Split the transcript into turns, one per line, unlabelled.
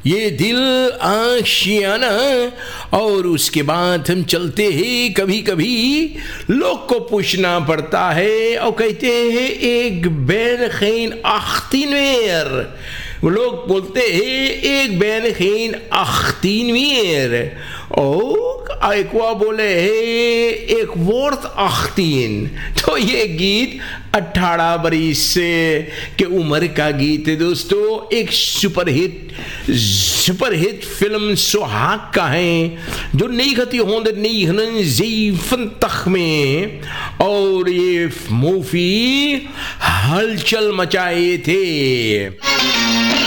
ये दिल आशियाना। और उसके बाद हम चलते हैं, कभी कभी लोग को पूछना पड़ता है और कहते हैं एक बैन खैन अख्तिनवेर, वो लोग बोलते हैं एक बैन खैन अख्तिनवेर, और एकवा बोले है एक वर्थ अख्तीन। तो ये गीत 18 बरिस के उम्र का गीत है दोस्तों, एक सुपरहिट फिल्म सुहाग का है जो 1957 में, और ये मूवी हलचल मचाए थे।